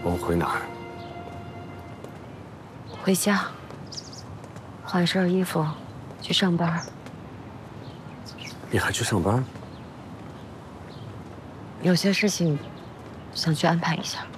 我们回哪儿？ 回家，换身衣服，去上班。 你还去上班？ 有些事情想去安排一下。